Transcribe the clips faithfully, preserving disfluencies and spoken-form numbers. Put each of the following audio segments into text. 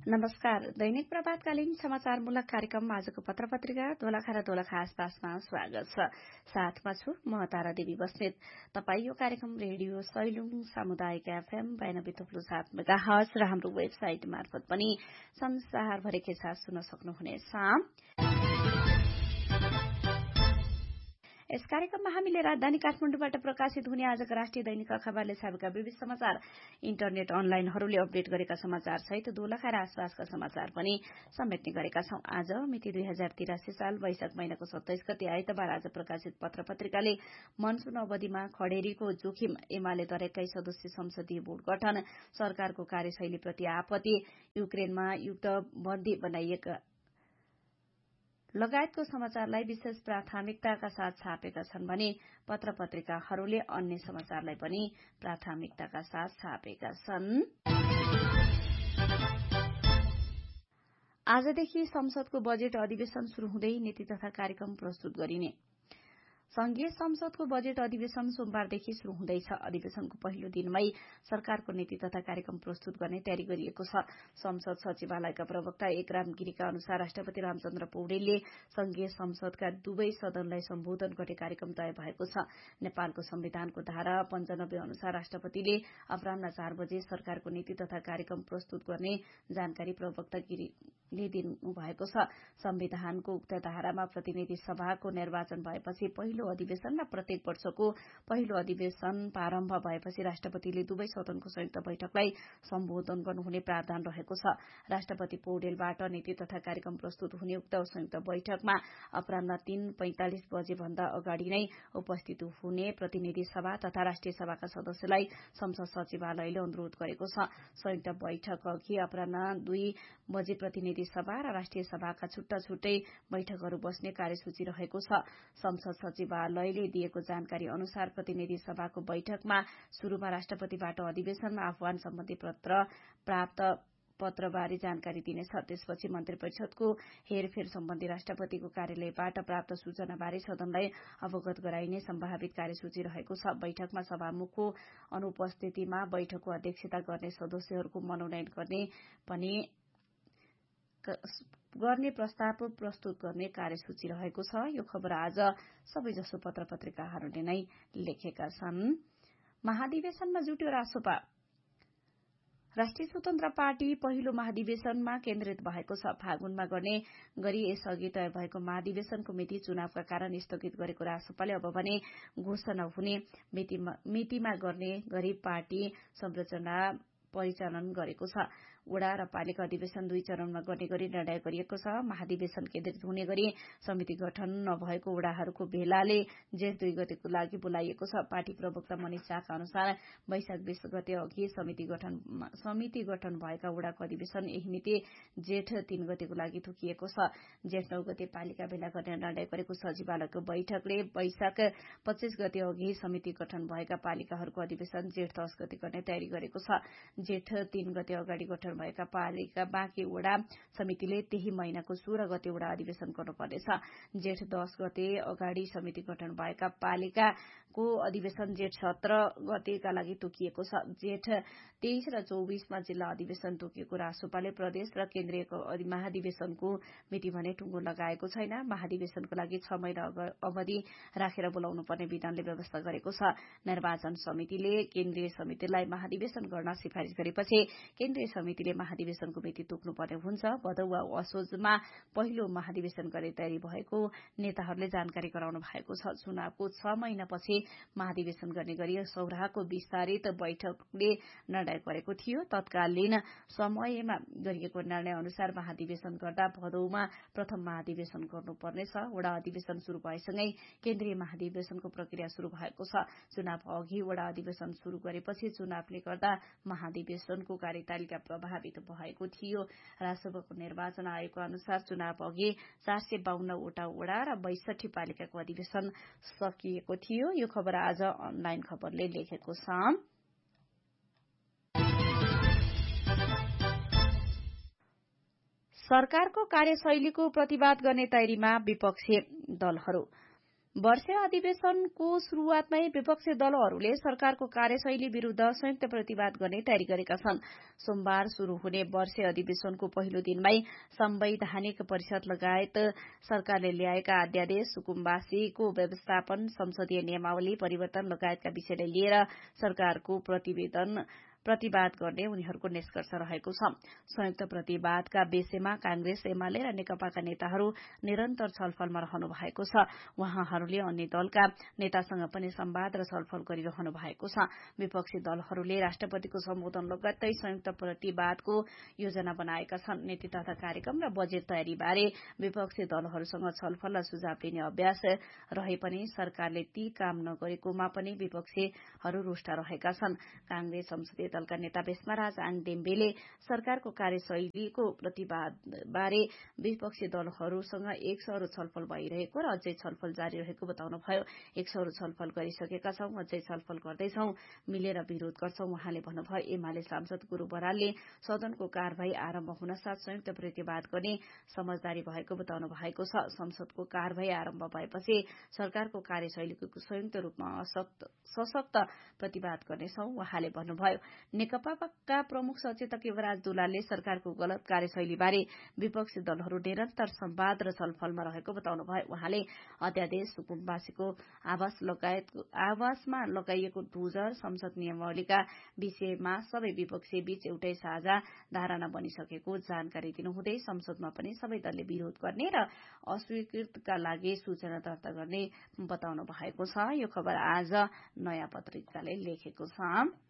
नमस्कार। दैनिक प्रभातकालीन समाचारमूलक कार्यक्रम आजको पत्र पत्रिका दोलखा र दोलखा आसपासमा स्वागत छ। साथमा छु म तारा देवी बस्नेत। तपाई यो कार्यक्रम रेडियो सैलुङ सामुदायिक एफएम बयानब्बे थुप्रो सात मेगाहर्ज र हाम्रो वेबसाइट मार्फत पनि संसारभरिकै साथ सुन्न सक्नुहुनेछ। यस कार्यक्रममा हामीले राजधानी काठमाडौँबाट प्रकाशित हुने आजका राष्ट्रिय दैनिक अखबारले छापेका विविध समाचार, इन्टरनेट अनलाइनहरूले अपडेट गरेका समाचार सहित दोलखा र आसपासका समाचार पनि समेट्ने गरेका छौं। आज मिति दुई हजार तिरासी साल वैशाख महिनाको सत्ताइस गते आइतबार आज प्रकाशित पत्र पत्रिकाले मनसून अवधिमा खडेरीको जोखिम, एमालेद्वारा एक्काइस सदस्यीय संसदीय बोर्ड गठन, सरकारको कार्यशैलीप्रति आपत्ति, युक्रेनमा युद्धबन्दी बनाइएका लगायतको समाचारलाई विशेष प्राथमिकताका साथ छापेका छन् भने पत्र पत्रिकाहरूले अन्य समाचारलाई पनि प्राथमिकताका साथ छापेका छन्। आजदेखि संसदको बजेट अधिवेशन शुरू हुँदै नीति तथा कार्यक्रम प्रस्तुत गरिने। संघीय संसदको बजेट अधिवेशन सोमबारदेखि शुरू हुँदैछ। अधिवेशनको पहिलो दिनमै सरकारको नीति तथा कार्यक्रम प्रस्तुत गर्ने तयारी गरिएको छ। संसद सचिवालयका प्रवक्ता एकराम गिरीका अनुसार राष्ट्रपति रामचन्द्र पौडेलले संघीय संसदका दुवै सदनलाई सम्बोधन गर्ने कार्यक्रम तय भएको छ। नेपालको संविधानको धारा पञ्चानब्बे अनुसार राष्ट्रपतिले अपराह्न चार बजे सरकारको नीति तथा कार्यक्रम प्रस्तुत गर्ने जानकारी प्रवक्ता गिरीले दिनुभएको छ। संविधानको उक्त धारामा प्रतिनिधि सभाको निर्वाचन भएपछि पहिलो अधिवेशन र प्रत्येक वर्षको पहिलो अधिवेशन प्रारम्भ भएपछि राष्ट्रपतिले दुवै सदनको संयुक्त बैठकलाई सम्बोधन गर्नुहुने प्रावधान रहेको छ। राष्ट्रपति पौडेलबाट नीति तथा कार्यक्रम प्रस्तुत हुने उक्त संयुक्त बैठकमा अपराह्न तीन पैंतालिस बजे भन्दा अगाडि नै उपस्थित हुने प्रतिनिधि सभा तथा राष्ट्रिय सभाका सदस्यलाई संसद सचिवालयले अनुरोध गरेको छ। संयुक्त बैठक अघि अपराह्न दुई बजे प्रतिनिधि सभा र राष्ट्रिय सभाका छुट्टा छुट्टै बैठकहरू बस्ने कार्यसूची रहेको छ। संसद सचिवालयले दिएको जानकारी अनुसार प्रतिनिधि सभाको बैठकमा शुरूमा राष्ट्रपतिबाट अधिवेशनमा आह्वान सम्बन्धी पत्र प्राप्त पत्रबारे जानकारी दिनेछ। त्यसपछि मन्त्री परिषदको हेरफेर सम्बन्धी राष्ट्रपतिको कार्यालयबाट प्राप्त सूचनाबारे सदनलाई अवगत गराइने सम्भावित कार्यसूची रहेको छ। बैठकमा सभामुखको अनुपस्थितिमा बैठकको अध्यक्षता गर्ने सदस्यहरूको मनोनयन गर्ने पनि गर्ने प्रस्ताव प्रस्तुत गर्ने कार्यसूची रहेको छ। यो खबर आज सबैजसो पत्र पत्रिकाहरूले नै लेखेका छन्। महाधिवेशनमा जुट्यो रासोपा। राष्ट्रिय स्वतन्त्र पार्टी पहिलो महाधिवेशनमा केन्द्रित भएको छ। फागुनमा गर्ने गरी यसअघि तय भएको महाधिवेशनको मिति चुनावका कारण स्थगित गरेको रासोपाले अब भने घोषणा हुने मितिमा गर्ने गरी पार्टी संरचना परिचालन गरेको छ। वडा र पालिका अधिवेशन दुई चरणमा गर्ने गरी निर्णय गरिएको छ। महाधिवेशन केन्द्रित हुने गरी समिति गठन नभएको वडाहरूको भेलाले जेठ दुई गतेको लागि बोलाइएको छ। पार्टी प्रवक्ता मनिष शाहका अनुसार वैशाख बीस गते अघि समिति गठन समिति गठन भएका वडाको अधिवेशन यही मिति जेठ तीन गतेको लागि तोकिएको छ। जेठ नौ गते पालिका भेला गर्ने निर्णय गरेको सचिवालयको बैठकले वैशाख पच्चीस गते अघि समिति गठन भएका पालिकाहरूको अधिवेशन जेठ दस गते गर्ने तयारी गरेको छ। जेठ तीन गते अगाडि गठन भएका पालिका बाँकी वडा समितिले त्यही महिनाको सोह्र गते वडा अधिवेशन गर्नुपर्नेछ। जेठ दस गते अगाडि समिति गठन भएका पालिकाको अधिवेशन जेठ सत्र गतेका लागि तोकिएको छ। जेठ तेइस र चौबीसमा जिल्ला अधिवेशन तोकिएको रासोपाले प्रदेश र केन्द्रीय महाधिवेशनको मिति भने टुङ्गो लगाएको छैन। महाधिवेशनको लागि छ महिना अवधि राखेर बोलाउनु पर्ने विधानले व्यवस्था गरेको छ। निर्वाचन समितिले केन्द्रीय समितिलाई महाधिवेशन गर्न सिफारिश गरेपछि केन्द्रीय समितिले महाधिवेशनको मिति तोक्नुपर्ने हुन्छ। भदौ वा असोजमा पहिलो महाधिवेशन गर्ने तयारी भएको नेताहरूले जानकारी गराउनु भएको छ। चुनावको छ महिनापछि महाधिवेशन गर्ने गरी सौराहाको विस्तारित बैठकले निर्णय गरेको थियो। तत्कालीन समयमा गरिएको निर्णय अनुसार महाधिवेशन गर्दा भदौमा प्रथम महाधिवेशन गर्नुपर्नेछ। वडा अधिवेशन शुरू भएसँगै केन्द्रीय महाधिवेशनको प्रक्रिया शुरू भएको छ। चुनाव अघि वडा अधिवेशन शुरू गरेपछि चुनावले गर्दा महाधिवेशनको कार्यतालिका प्रभावित भएको थियो। राष्ट्रपतिको निर्वाचन आयोगको अनुसार चुनाव अघि चार सय बाहन्नवटा वडा र बैसठी पालिकाको अधिवेशन सकिएको थियो। यो खबर आज अनलाइन खबरले लेखेको छ। सरकारको कार्यशैलीको प्रतिवाद गर्ने तयारीमा विपक्षी दलहरू। वर्षीय अधिवेशनको शुरूआतमै विपक्षी दलहरूले सरकारको कार्यशैली विरूद्ध संयुक्त प्रतिवाद गर्ने तयारी गरेका छन्। सोमबार शुरू हुने वर्षीय अधिवेशनको पहिलो दिनमै संवैधानिक परिषद लगायत सरकारले ल्याएका अध्यादेश, सुकुम्बासीको व्यवस्थापन, संसदीय नियमावली परिवर्तन लगायतका विषयलाई लिएर सरकारको प्रतिवेदन प्रतिवाद गर्ने उनीहरूको निष्कर्ष रहेको छ। संयुक्त प्रतिवादका विषयमा कांग्रेस, एमाले र नेकपाका नेताहरू निरन्तर छलफलमा रहनु भएको छ। उहाँहरूले अन्य दलका नेतासँग पनि संवाद र छलफल गरिरहनु भएको छ। विपक्षी दलहरूले राष्ट्रपतिको सम्बोधन लगत्तै संयुक्त प्रतिवादको योजना बनाएका छन्। नीति तथा कार्यक्रम र बजेट तयारीबारे विपक्षी दलहरूसँग छलफल र सुझाव लिने अभ्यास रहे पनि सरकारले ती काम नगरेकोमा पनि विपक्षीहरू रुष्ट रहेका छन्। कांग्रेस संसदीय दलका नेता बेसमाराज आङडेम्बेले सरकारको कार्यशैलीको प्रतिवादबारे विपक्षी दलहरूसँग एक सौरो छलफल भइरहेको र अझै छलफल जारी रहेको बताउनुभयो। एक सौरो छलफल गरिसकेका छौं, अझै छलफल गर्दैछौं, मिलेर विरोध गर्छौं उहाँले भन्नुभयो। एमाले सांसद गुरू बरालले सदनको कार्यवाही आरम्भ हुनसाथ संयुक्त प्रतिवाद गर्ने समझदारी भएको बताउनु भएको छ। संसदको कार्यवाही आरम्भ भएपछि सरकारको कार्यशैलीको संयुक्त रूपमा सशक्त प्रतिवाद गर्नेछौं उहाँले भन्नुभयो। नेकपाका प्रमुख सचेतक युवराज दुलालले सरकारको गलत कार्यशैलीबारे विपक्षी दलहरू निरन्तर संवाद र छलफलमा रहेको बताउनुभयो। उहाँले अध्यादेश, सुकुम्बासीको आवास लगायत आवासमा लगाइएको डोजर, संसद नियमावलीका विषयमा सबै विपक्षी बीच एउटै साझा धारणा बनिसकेको जानकारी दिनुहुँदै संसदमा पनि सबै दलले विरोध गर्ने र अस्वीकृतका लागि सूचना दर्ता गर्ने बताउनु भएको छ। यो खबर आज नयाँ पत्रिकाले लेखेको छ।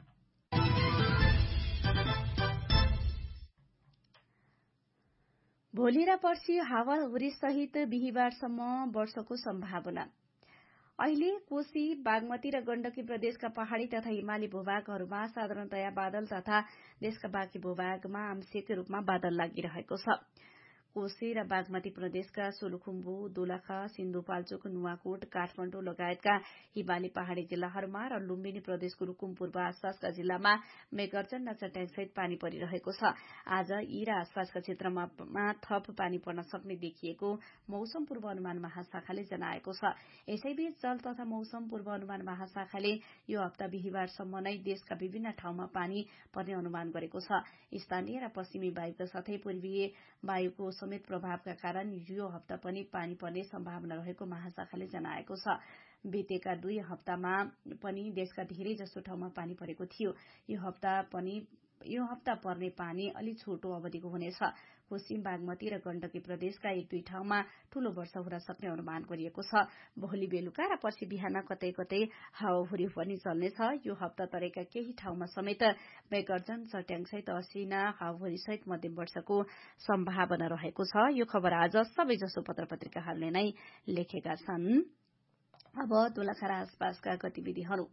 भोलि र पर्सि हावाहुरी सहित बिहिबारसम्म वर्षाको सम्भावना। अहिले कोशी, बागमती र गण्डकी प्रदेशका पहाड़ी तथा हिमाली भूभागहरूमा साधारणतया बादल तथा देशका बाँकी भूभागमा आंशिक रूपमा बादल लागिरहेको छ। कोशी र बागमती प्रदेशका सोलुखुम्बु, दोलखा, सिन्धुपाल्चोक, नुवाकोट, काठमाडौँ लगायतका हिमाली पहाड़ी जिल्लाहरूमा र लुम्बिनी प्रदेशको रूकुम पूर्व आसपासका जिल्लामा मेघगर्जन र चट्याङसहित पानी परिरहेको छ। आज यी र आसपासका क्षेत्रमा थप पानी पर्न सक्ने देखिएको मौसम पूर्वानुमान महाशाखाले जनाएको छ। यसैबीच जल तथा मौसम पूर्वानुमान महाशाखाले यो हप्ता बिहिबारसम्म नै देशका विभिन्न ठाउँमा पानी पर्ने अनुमान गरेको छ। स्थानीय र पश्चिमी वायुका साथै पूर्वीय वायुको समेत प्रभावका कारण यो हप्ता पनि पानी पर्ने सम्भावना रहेको महाशाखाले जनाएको छ। बितेका दुई हप्तामा पनि देशका धेरै जसो ठाउँमा पानी परेको थियो। यो हप्ता पनि यो हप्ता पर्ने पानी अलि छोटो अवधिको हुनेछ। कोशी, बागमती र गण्डकी प्रदेशका एक दुई ठाउँमा ठूलो वर्षा हुन सक्ने अनुमान गरिएको छ। भोलि बेलुका र पर्सि बिहान कतै कतै हावाहुरी पनि चल्नेछ। यो हप्ता तराईका केही ठाउँमा समेत मेघगर्जन, चट्याङसहित असिना हावाहुरी सहित मध्यम वर्षाको सम्भावना रहेको छ। यो खबर आज सबैजसो पत्र पत्रिकाहरूले नै लेखेका छन्। अब दोलखा र आसपासका गतिविधिहरू।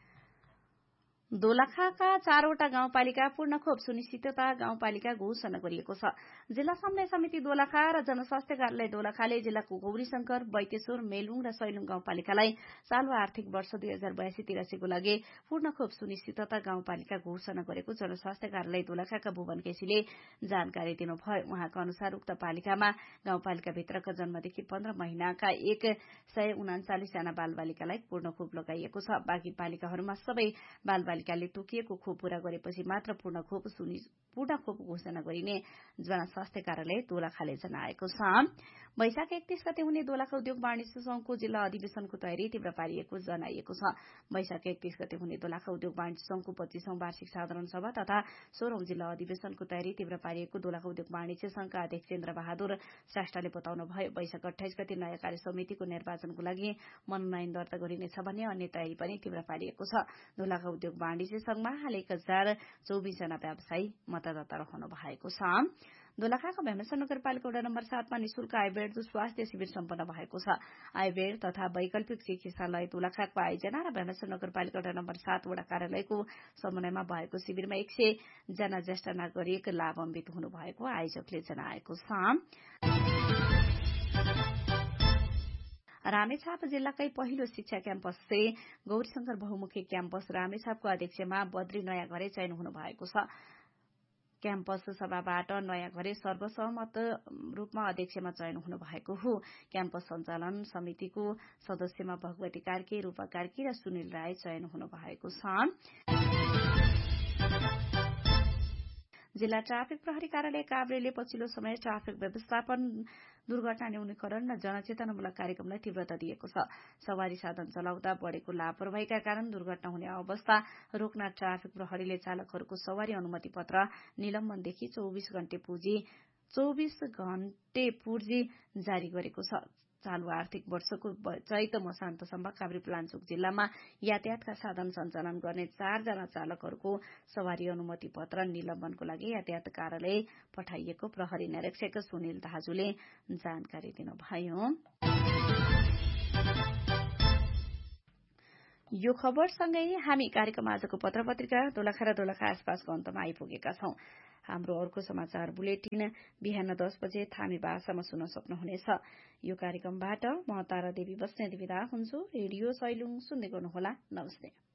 दोलखाका चारवटा गाउँपालिका पूर्ण खोप सुनिश्चितता गाउँपालिका घोषणा गरिएको छ। जिल्ला समन्वय समिति दोलखा र जनस्वास्थ्य कार्यालय दोलखाले जिल्लाको गौरीशंकर, बैतेश्वर, मेलुङ र सैलुङ गाउँपालिकालाई चालु आर्थिक वर्ष दुई हजार बयासी तिरासीको लागि पूर्ण खोप सुनिश्चितता गाउँपालिका घोषणा गरेको जनस्वास्थ्य कार्यालय दोलखाका भुवन केसीले जानकारी दिनुभयो। उहाँका अनुसार उक्त पालिकामा गाउँपालिकाभित्रका जन्मदेखि पन्ध्र महिनाका एक सय उनाचालिस जना बालबालिकालाई पूर्ण खोप लगाइएको छ। बाँकी पालिकाहरूमा सबै बालबालिका पालिकाले तोकिएको खोप पूरा गरेपछि मात्र पूर्ण खोप पूर्ण खोप घोषणा गरिने जनस्वास्थ्य कार्यालय दोलखाले जनाएको छ। वैशाख एकतीस गते हुने दोलखा उद्योग वाणिज्य संघको जिल्ला अधिवेशनको तयारी तीव्र पारिएको जनाइएको छ। वैशाख एकतीस गते हुने दोलखा उद्योग वाणिज्य संघको पच्चीसौं वार्षिक साधारण सभा तथा सोह्रौं जिल्ला अधिवेशनको तयारी तीव्र पारिएको दोलखा उद्योग वाणिज्य संघका अध्यक्ष इन्द्र बहादुर श्रेष्ठले बताउनुभयो। वैशाख अठाइस गते नयाँ कार्य समितिको निर्वाचनको लागि मनोनयन दर्ता गरिनेछ भन्ने अन्य तयारी पनि तीव्र पारिएको छ। दोलखा उद्योग वाणिज्य संघमा हाल एक हजार चौबिस जना व्यवसायी मतदाता रहनु भएको छ। दोलखाको भेमसा नगरपालिका वडा नम्बर सातमा निशुल्क आयुर्वेद स्वास्थ्य शिविर सम्पन्न भएको छ। आयुर्वेद तथा वैकल्पिक चिकित्सालय दोलखाको आयोजना र भेमसा नगरपालिका वडा नम्बर सात वडा कार्यालयको समन्वयमा भएको शिविरमा एक सय जना ज्येष्ठ नागरिक लाभान्वित हुनुभएको आयोजकले जनाएको छ। रामेछाप जिल्लाकै पहिलो शिक्षा क्याम्पस चाहिँ गौरीशंकर बहुमुखी क्याम्पस रामेछापको अध्यक्षमा बद्री नयाँ घरे चयन हुनु भएको छ। क्याम्पस सभाबाट नयाँ घरे सर्वसहमत रूपमा अध्यक्षमा चयन हुनु भएको हो। क्याम्पस सञ्चालन समितिको सदस्यमा भगवती कार्की, रूपा कार्की र सुनिल राय चयन हुनु भएको छ। जिल्ला ट्राफिक प्रहरी कार्यालय काभ्रेले पछिल्लो समय ट्राफिक व्यवस्थापन, दुर्घटना न्यूनीकरण र जनचेतनामूलक कार्यक्रमलाई तीव्रता दिएको छ। सवारी साधन चलाउँदा बढ़ेको लापरवाहीका कारण दुर्घटना हुने अवस्था रोक्न ट्राफिक प्रहरीले चालकहरूको सवारी अनुमति पत्र निलम्बनदेखि चौबीस घण्टे पुँजी चौबीस घण्टे पूर्जी जारी गरेको छ। चालू आर्थिक वर्षको चैत मसान्तसम्म काभ्रेपलाञ्चोक जिल्लामा यातायातका साधन सञ्चालन गर्ने चारजना चालकहरूको सवारी अनुमति पत्र निलम्बनको लागि यातायात कार्यालय पठाइएको प्रहरी निरीक्षक सुनिल दाजुले जानकारी दिनुभयो। यो खबरसँगै हामी कार्यक्रम आजको पत्र पत्रिका दोलखा र दोलखा आसपासको अन्तमा आइपुगेका छौं। हाम्रो अर्को समाचार बुलेटिन बिहान दस बजे थामी भाषामा सुन्न सक्नुहुनेछ। यो कार्यक्रमबाट म तारा देवी बस्नेत बिदा हुन्छु। रेडियो सैलुङ सुन्दै गर्नुहोला। नमस्ते।